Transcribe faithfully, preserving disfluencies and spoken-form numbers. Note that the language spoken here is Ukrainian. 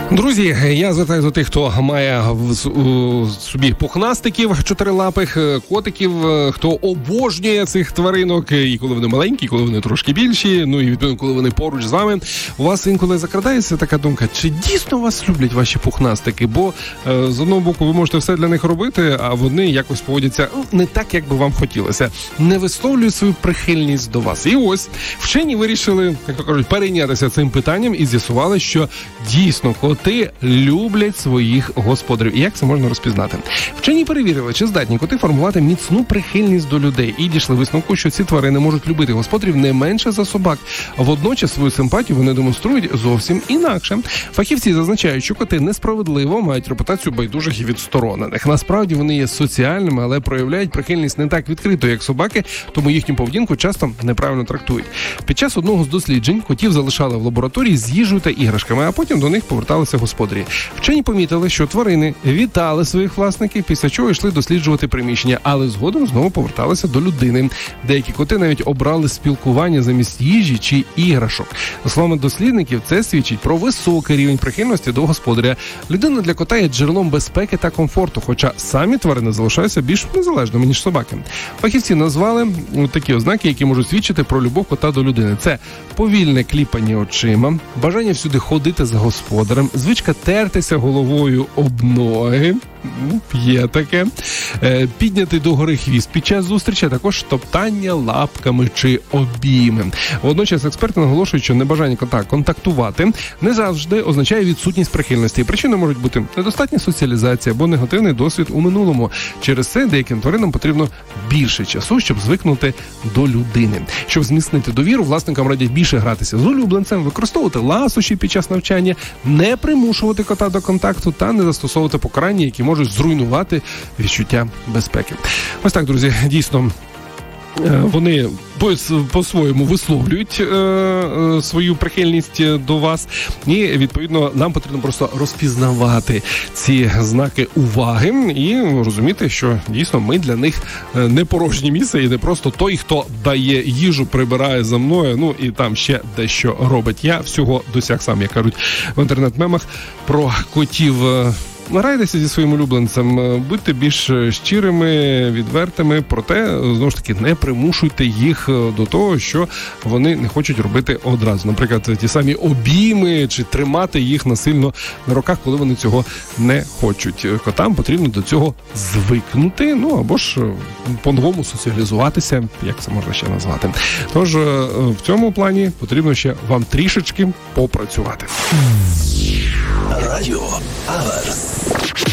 Друзі, я звертаюся до тих, хто має в собі пухнастиків чотирилапих, котиків, хто обожнює цих тваринок, і коли вони маленькі, коли вони трошки більші, ну і відповідно, коли вони поруч з вами. У вас інколи закрадається така думка, чи дійсно вас люблять ваші пухнастики? Бо з одного боку ви можете все для них робити, а вони якось поводяться не так, як би вам хотілося. Не висловлюють свою прихильність до вас. І ось вчені вирішили, як то кажуть, перейнятися цим питанням і з'ясували, що дійсно коти люблять своїх господарів. І як це можна розпізнати? Вчені перевірили, чи здатні коти формувати міцну прихильність до людей. І дійшли висновку, що ці тварини можуть любити господарів не менше за собак. Водночас свою симпатію вони демонструють зовсім інакше. Фахівці зазначають, що коти несправедливо мають репутацію байдужих і відсторонених. Насправді вони є соціальними, але проявляють прихильність не так відкрито, як собаки, тому їхню поведінку часто неправильно трактують. Під час одного з досліджень котів залишали в лабораторії з їжею та іграшками, а потім до них поверталися господарі. Вчені помітили, що тварини вітали своїх власників, після чого йшли досліджувати приміщення, але згодом знову поверталися до людини. Деякі коти навіть обрали спілкування замість їжі чи іграшок. За словами дослідників, це свідчить про високий рівень прихильності до господаря. Людина для кота є джерелом безпеки та комфорту, хоча самі тварини залишаються більш незалежними, ніж собаки. Фахівці назвали такі ознаки, які можуть свідчити про любов кота до людини. Це повільне кліпання очима, бажання всюди ходити за господарем, звичка тертися головою об ноги, є таке, підняти догори хвіст під час зустрічі, а також топтання лапками чи обійми. Водночас експерти наголошують, що небажання кота контактувати не завжди означає відсутність прихильності. Причиною можуть бути недостатня соціалізація або негативний досвід у минулому. Через це деяким тваринам потрібно більше часу, щоб звикнути до людини. Щоб зміцнити довіру, власникам радять більше гратися з улюбленцем, використовувати ласощі під час навчання, не примушувати кота до контакту та не застосовувати покарання, які можуть зруйнувати відчуття безпеки. Ось так, друзі, дійсно, вони по-своєму висловлюють е, е, свою прихильність до вас, і, відповідно, нам потрібно просто розпізнавати ці знаки уваги і розуміти, що, дійсно, ми для них не порожнє місце і не просто той, хто дає їжу, прибирає за мною, ну, і там ще дещо робить. Я всього досяг сам, як кажуть в інтернет-мемах про котів. Грайтеся зі своїм улюбленцем, будьте більш щирими, відвертими, проте, знову ж таки, не примушуйте їх до того, що вони не хочуть робити одразу. Наприклад, ті самі обійми чи тримати їх насильно на руках, коли вони цього не хочуть. Котам потрібно до цього звикнути, ну або ж по-новому соціалізуватися, як це можна ще назвати. Тож, в цьому плані потрібно ще вам трішечки попрацювати. Радіо Аверс.